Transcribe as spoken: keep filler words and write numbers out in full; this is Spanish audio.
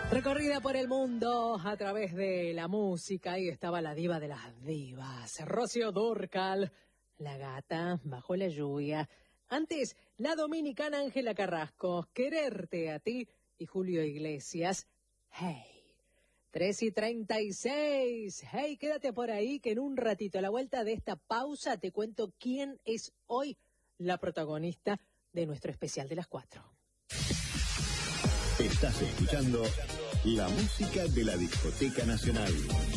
Recorrida por el mundo a través de la música, ahí estaba la diva de las divas, Rocío Dúrcal, la gata bajo la lluvia. Antes, la dominicana Ángela Carrasco, Quererte a ti, y Julio Iglesias, Hey. tres y treinta y seis, hey, quédate por ahí que en un ratito a la vuelta de esta pausa te cuento quién es hoy la protagonista de nuestro especial de las cuatro. Estás escuchando la música de la Discoteca Nacional.